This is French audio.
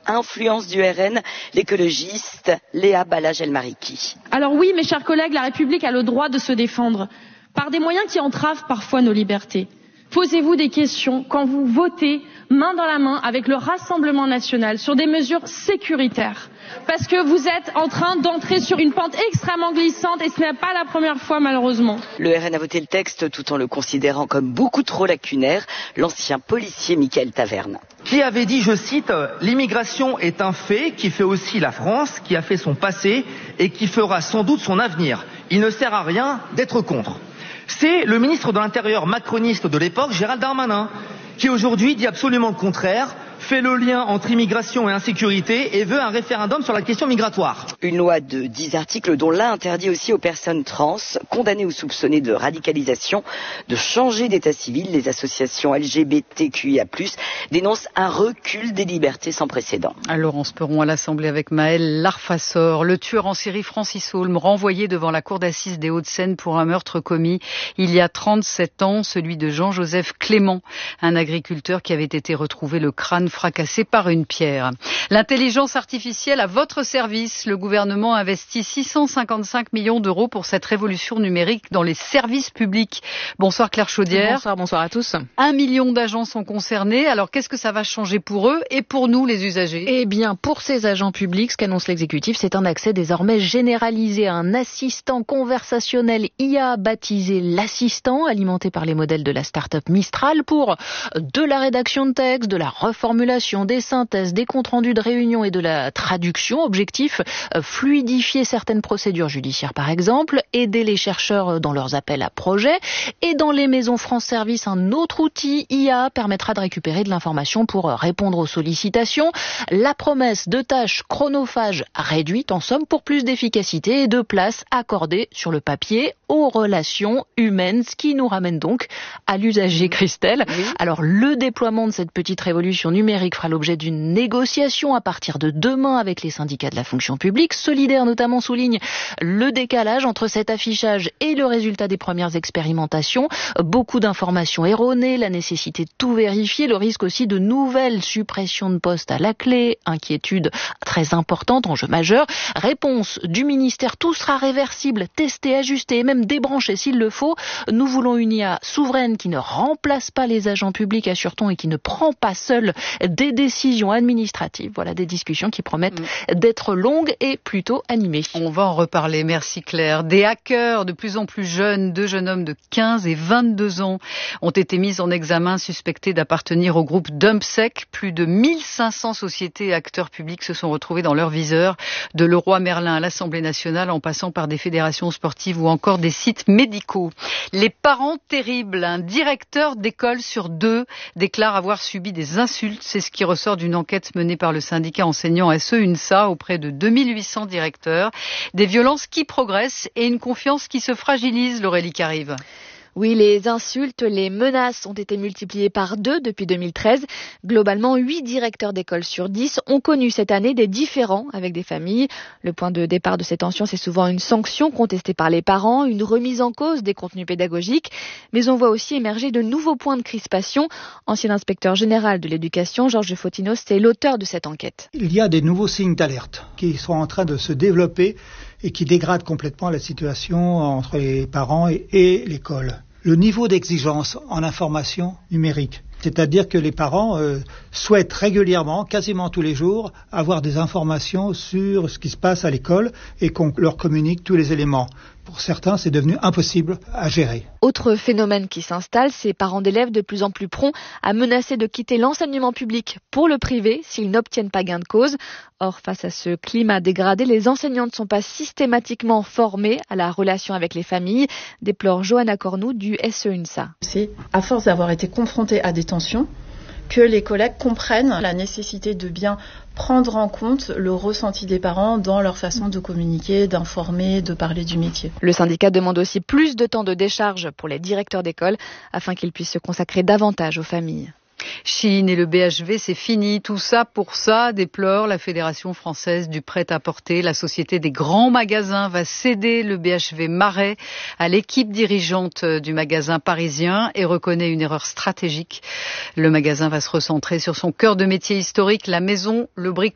influence du RN, l'écologiste Léa Balage-Elmariki. Alors oui, mes chers collègues, la République a le droit de se défendre par des moyens qui entravent parfois nos libertés. Posez-vous des questions quand vous votez main dans la main avec le Rassemblement national sur des mesures sécuritaires. Parce que vous êtes en train d'entrer sur une pente extrêmement glissante et ce n'est pas la première fois malheureusement. Le RN a voté le texte tout en le considérant comme beaucoup trop lacunaire, l'ancien policier Mickaël Taverne. Qui avait dit, je cite, « L'immigration est un fait qui fait aussi la France, qui a fait son passé et qui fera sans doute son avenir. Il ne sert à rien d'être contre. » C'est le ministre de l'Intérieur macroniste de l'époque, Gérald Darmanin, qui aujourd'hui dit absolument le contraire, fait le lien entre immigration et insécurité et veut un référendum sur la question migratoire. Une loi de 10 articles dont l'un interdit aussi aux personnes trans, condamnées ou soupçonnées de radicalisation, de changer d'état civil. Les associations LGBTQIA+, dénoncent un recul des libertés sans précédent. Laurence Perron à l'Assemblée avec Maël Larfassor. Le tueur en série Francis Holm, renvoyé devant la cour d'assises des Hauts-de-Seine pour un meurtre commis il y a 37 ans, celui de Jean-Joseph Clément, un agriculteur qui avait été retrouvé le crâne fracassé par une pierre. L'intelligence artificielle à votre service. Le gouvernement investit 655 millions d'euros pour cette révolution numérique dans les services publics. Bonsoir Claire Chaudière. Bonsoir à tous. 1 million d'agents sont concernés. Alors qu'est-ce que ça va changer pour eux et pour nous les usagers? Eh bien, pour ces agents publics, ce qu'annonce l'exécutif, c'est un accès désormais généralisé à un assistant conversationnel IA baptisé l'assistant, alimenté par les modèles de la start-up Mistral pour de la rédaction de texte, de la reformulation, des synthèses, des comptes rendus de réunion et de la traduction. Objectif, fluidifier certaines procédures judiciaires par exemple, aider les chercheurs dans leurs appels à projets. Et dans les maisons France Service, un autre outil IA permettra de récupérer de l'information pour répondre aux sollicitations. La promesse de tâches chronophages réduites en somme pour plus d'efficacité et de place accordée sur le papier aux relations humaines, ce qui nous ramène donc à l'usager Christelle. Oui. Alors le déploiement de cette petite révolution numérique fera l'objet d'une négociation à partir de demain avec les syndicats de la fonction publique. Solidaire notamment souligne le décalage entre cet affichage et le résultat des premières expérimentations. Beaucoup d'informations erronées, la nécessité de tout vérifier, le risque aussi de nouvelles suppressions de postes à la clé, inquiétude très importante, enjeu majeur. Réponse du ministère, tout sera réversible, testé, ajusté et même débranché s'il le faut. Nous voulons une IA souveraine qui ne remplace pas les agents publics, assure-t-on, et qui ne prend pas seule des décisions administratives. Voilà des discussions qui promettent d'être longues et plutôt animées. On va en reparler, merci Claire. Des hackers de plus en plus jeunes, 2 jeunes hommes de 15 et 22 ans ont été mis en examen suspectés d'appartenir au groupe DumpSec. Plus de 1500 sociétés et acteurs publics se sont retrouvés dans leur viseur, de Leroy Merlin à l'Assemblée nationale en passant par des fédérations sportives ou encore des sites médicaux. Les parents terribles, un directeur d'école sur 2 déclare avoir subi des insultes. C'est ce qui ressort d'une enquête menée par le syndicat enseignant SE-UNSA auprès de 2800 directeurs. Des violences qui progressent et une confiance qui se fragilise, Laurélie Carive. Oui, les insultes, les menaces ont été multipliées par 2 depuis 2013. Globalement, 8 directeurs d'école sur 10 ont connu cette année des différends avec des familles. Le point de départ de ces tensions, c'est souvent une sanction contestée par les parents, une remise en cause des contenus pédagogiques. Mais on voit aussi émerger de nouveaux points de crispation. Ancien inspecteur général de l'éducation, Georges Fotinos, c'est l'auteur de cette enquête. Il y a des nouveaux signes d'alerte qui sont en train de se développer et qui dégradent complètement la situation entre les parents et l'école. Le niveau d'exigence en information numérique, c'est-à-dire que les parents souhaitent régulièrement, quasiment tous les jours, avoir des informations sur ce qui se passe à l'école et qu'on leur communique tous les éléments. Pour certains, c'est devenu impossible à gérer. Autre phénomène qui s'installe, ces parents d'élèves de plus en plus prompts à menacer de quitter l'enseignement public pour le privé s'ils n'obtiennent pas gain de cause. Or, face à ce climat dégradé, les enseignants ne sont pas systématiquement formés à la relation avec les familles, déplore Johanna Cornou du SE-UNSA. C'est à force d'avoir été confrontés à des tensions que les collègues comprennent la nécessité de bien prendre en compte le ressenti des parents dans leur façon de communiquer, d'informer, de parler du métier. Le syndicat demande aussi plus de temps de décharge pour les directeurs d'école afin qu'ils puissent se consacrer davantage aux familles. Chine et le BHV, c'est fini. Tout ça pour ça, déplore la Fédération française du prêt-à-porter. La société des grands magasins va céder le BHV Marais à l'équipe dirigeante du magasin parisien et reconnaît une erreur stratégique. Le magasin va se recentrer sur son cœur de métier historique, la maison, le bricolage.